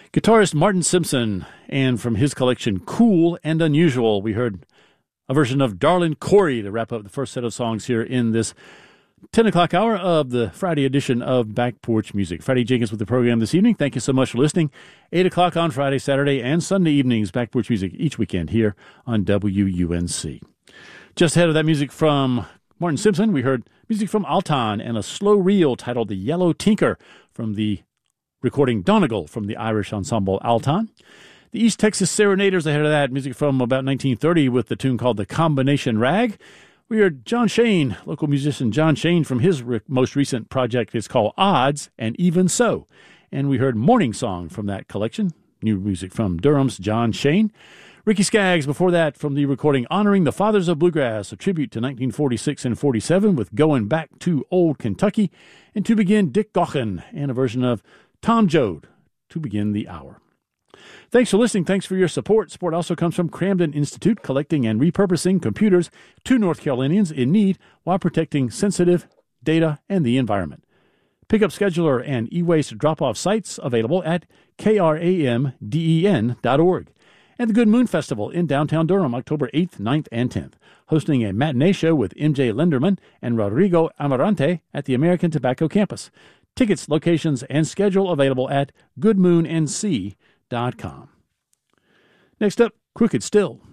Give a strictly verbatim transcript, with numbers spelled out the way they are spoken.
Guitarist Martin Simpson, and from his collection Cool and Unusual, we heard a version of Darlin' Corey to wrap up the first set of songs here in this ten o'clock hour of the Friday edition of Back Porch Music. Freddie Jenkins with the program this evening. Thank you so much for listening. eight o'clock on Friday, Saturday, and Sunday evenings, Back Porch Music each weekend here on W U N C. Just ahead of that music from Martin Simpson, we heard music from Altan and a slow reel titled The Yellow Tinker from the recording Donegal from the Irish ensemble Altan. The East Texas Serenaders ahead of that, music from about nineteen thirty with the tune called The Combination Rag. We heard John Shane, local musician John Shane, from his re- most recent project. It's called Odds and Even So. And we heard Morning Song from that collection, new music from Durham's John Shane. Ricky Skaggs before that from the recording Honoring the Fathers of Bluegrass, a tribute to nineteen forty-six and forty-seven with Going Back to Old Kentucky. And to begin, Dick Gaughan and a version of Tom Joad to begin the hour. Thanks for listening. Thanks for your support. Support also comes from Cramden Institute, collecting and repurposing computers to North Carolinians in need while protecting sensitive data and the environment. Pickup scheduler and e-waste drop-off sites available at kramden dot org. And the Good Moon Festival in downtown Durham, October eighth, ninth, and tenth, hosting a matinee show with M J Lenderman and Rodrigo Amarante at the American Tobacco Campus. Tickets, locations, and schedule available at good moon n c dot com. Next up, Crooked Still.